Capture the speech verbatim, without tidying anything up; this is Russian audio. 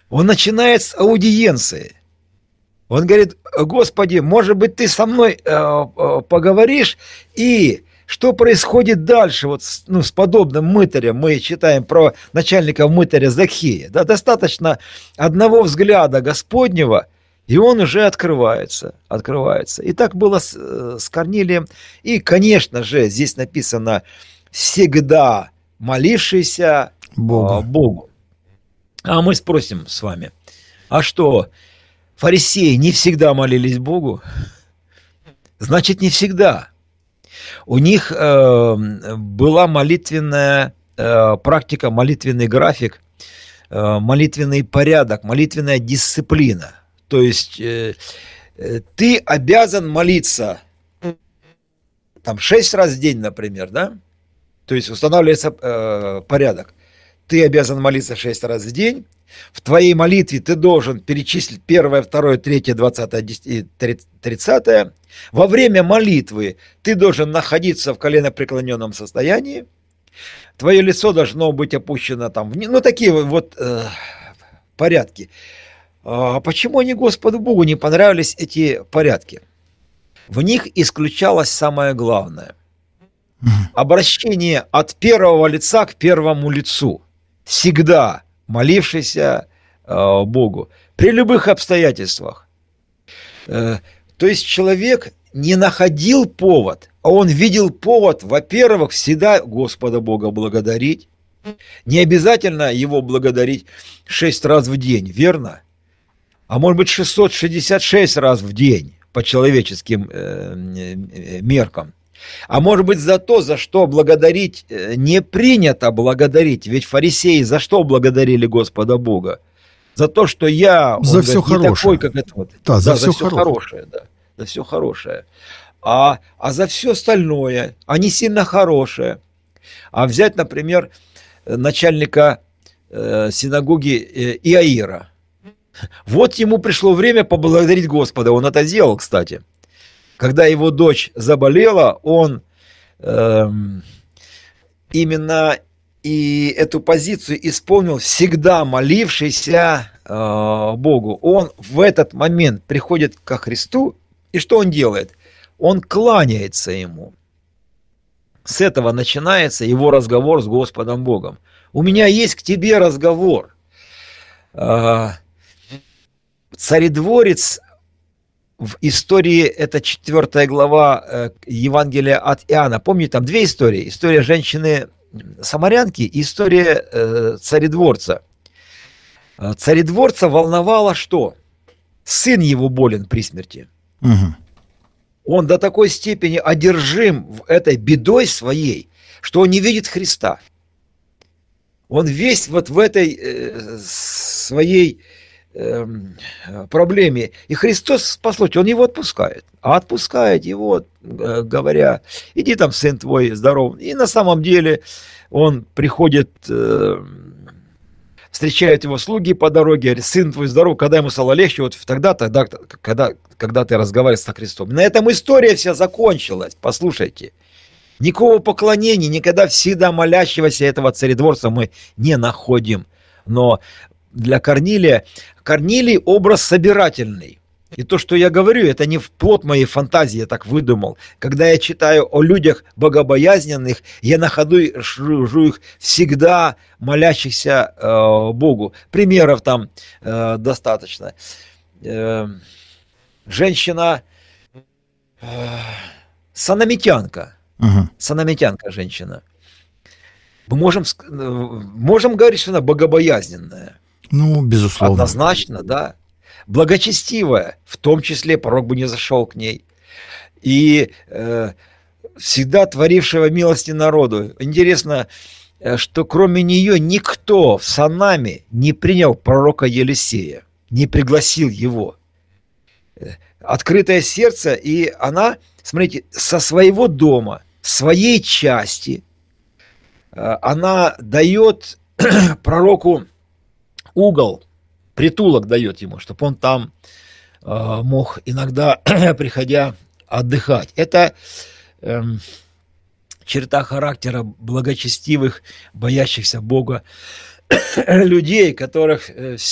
Он начинает с аудиенции. Он говорит: Господи, может быть, ты со мной э, э, поговоришь, и что происходит дальше вот с, ну, с подобным мытарем? Мы читаем про начальника мытаря Закхея. Да, достаточно одного взгляда Господнего, и он уже открывается, открывается. И так было с, с Корнилием. И, конечно же, здесь написано: всегда молившийся Богу. э, Богу. А мы спросим с вами: а что, фарисеи не всегда молились Богу? Значит, не всегда. У них э, была молитвенная э, практика, молитвенный график, э, молитвенный порядок, молитвенная дисциплина. То есть э, э, ты обязан молиться там шесть раз в день, например, да? То есть устанавливается э, порядок. Ты обязан молиться шесть раз в день. В твоей молитве ты должен перечислить первое, второе, третье, двадцатое и тридцатое. Во время молитвы ты должен находиться в коленопреклоненном состоянии. Твое лицо должно быть опущено там. Ну, такие вот э, порядки. А почему они Господу Богу не понравились, эти порядки? В них исключалось самое главное. Обращение от первого лица к первому лицу. Всегда молившийся э, Богу. При любых обстоятельствах. Э, то есть человек не находил повод, а он видел повод, во-первых, всегда Господа Бога благодарить. Не обязательно его благодарить шесть раз в день, верно? А может быть шестьсот шестьдесят шесть раз в день по человеческим э, меркам. А может быть за то, за что благодарить не принято благодарить. Ведь фарисеи за что благодарили Господа Бога? За то, что я, за он все говорит, не такой, как это вот. Да, Да, за, за все, все хорошее. хорошее, да. За все хорошее. А, а за все остальное, а не сильно хорошее. А взять, например, начальника э, синагоги э, Иаира. Вот ему пришло время поблагодарить Господа. Он это сделал, кстати. Когда его дочь заболела, он э, именно и эту позицию исполнил, всегда молившийся э, Богу. Он в этот момент приходит ко Христу, и что он делает? Он кланяется ему. С этого начинается его разговор с Господом Богом. У меня есть к тебе разговор. Э, царедворец в истории, это четвертая глава э, Евангелия от Иоанна. Помните, там две истории. История женщины-самарянки и история э, царедворца. Царедворца волновало что? Сын его болен при смерти. Угу. Он до такой степени одержим этой бедой своей, что он не видит Христа. Он весь вот в этой э, своей проблеме. И Христос, послушайте, Он его отпускает. А отпускает его, говоря: иди там, сын твой здоров. И на самом деле он приходит, встречают его слуги по дороге, говорит: сын твой здоров. Когда ему стало легче, вот тогда, тогда когда, когда ты разговариваешь с Христом. На этом история вся закончилась. Послушайте. Никакого поклонения, никогда всегда молящегося этого царедворца мы не находим. Но для Корнилия, Корнилий образ собирательный. И то, что я говорю, это не плод моей фантазии, я так выдумал. Когда я читаю о людях богобоязненных, я на ходу жу их всегда молящихся э, Богу. Примеров там э, достаточно. Э, женщина, э, санамитянка. Угу. Санамитянка женщина. Мы можем, можем говорить, что она богобоязненная. Ну, безусловно. Однозначно, да. Благочестивая, в том числе пророк бы не зашел к ней. И э, всегда творившего милости народу. Интересно, что кроме нее никто в Санаме не принял пророка Елисея, не пригласил его. Открытое сердце, и она, смотрите, со своего дома, своей части, она дает пророку угол, притулок дает ему, чтобы он там э, мог иногда, приходя, отдыхать. Это э, черта характера благочестивых, боящихся Бога людей, которых э,